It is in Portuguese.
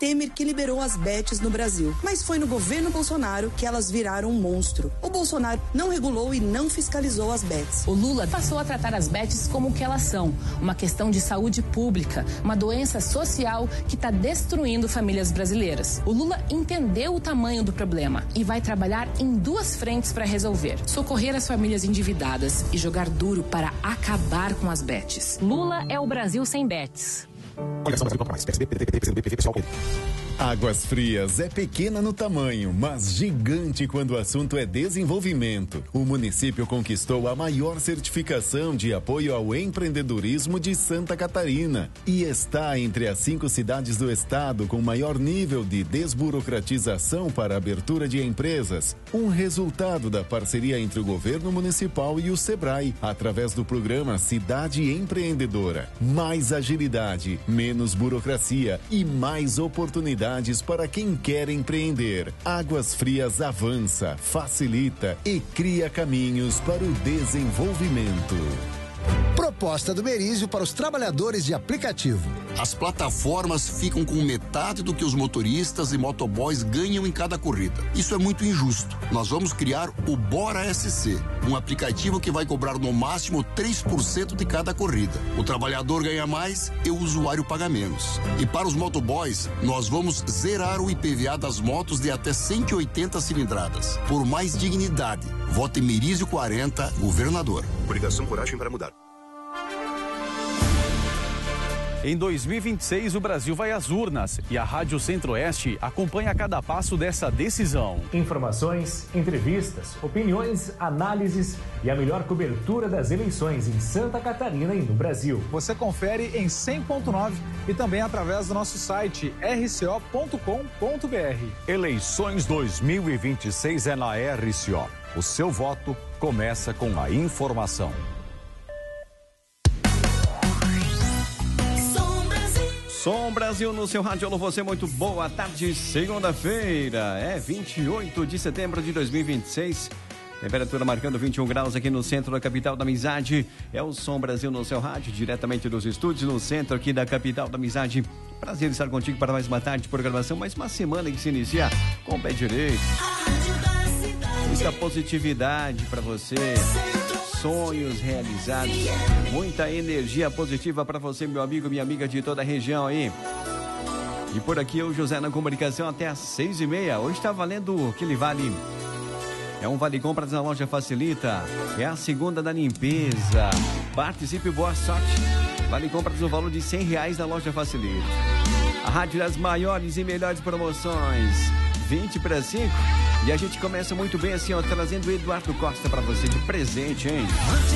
Temer que liberou as bets no Brasil. Mas foi no governo Bolsonaro que elas viraram um monstro. O Bolsonaro não regulou e não fiscalizou as bets. O Lula passou a tratar as bets como o que elas são, uma questão de saúde pública, uma doença social que está destruindo famílias brasileiras. O Lula entendeu o tamanho do problema e vai trabalhar em duas frentes para resolver: socorrer as famílias endividadas e jogar duro para acabar com as bets. Lula é o Brasil sem bets. Águas Frias é pequena no tamanho, mas gigante quando o assunto é desenvolvimento. O município conquistou a maior certificação de apoio ao empreendedorismo de Santa Catarina e está entre as 5 cidades do estado com maior nível de desburocratização para a abertura de empresas. Um resultado da parceria entre o governo municipal e o Sebrae, através do programa Cidade Empreendedora. Mais agilidade, menos burocracia e mais oportunidades para quem quer empreender. Águas Frias avança, facilita e cria caminhos para o desenvolvimento. Proposta do Merizio para os trabalhadores de aplicativo. As plataformas ficam com metade do que os motoristas e motoboys ganham em cada corrida. Isso é muito injusto. Nós vamos criar o Bora SC, um aplicativo que vai cobrar no máximo 3% de cada corrida. O trabalhador ganha mais e o usuário paga menos. E para os motoboys, nós vamos zerar o IPVA das motos de até 180 cilindradas. Por mais dignidade, vote Merizio 40, governador. Coligação Coragem para Mudar. Em 2026, o Brasil vai às urnas e a Rádio Centro-Oeste acompanha cada passo dessa decisão. Informações, entrevistas, opiniões, análises e a melhor cobertura das eleições em Santa Catarina e no Brasil. Você confere em 100.9 e também através do nosso site rco.com.br. Eleições 2026 é na RCO. O seu voto começa com a informação. Som Brasil no seu rádio. Alô, você, muito boa tarde. Segunda-feira, 28 de setembro de 2026. Temperatura marcando 21 graus aqui no centro da capital da amizade. É o Som Brasil no seu rádio, diretamente dos estúdios no centro aqui da capital da amizade. Prazer estar contigo para mais uma tarde de programação, mais uma semana que se inicia com o pé direito. Muita positividade para você. Sonhos realizados, muita energia positiva para você, meu amigo, minha amiga de toda a região aí. E por aqui o José na comunicação até às 6h30. Hoje está valendo aquele vale. É um vale compras na loja Facilita. É a segunda da limpeza. Participe, boa sorte. Vale compras no valor de R$100 na loja Facilita. A rádio das maiores e melhores promoções. 20 para 5. E a gente começa muito bem assim, ó, trazendo o Eduardo Costa para você de presente, hein?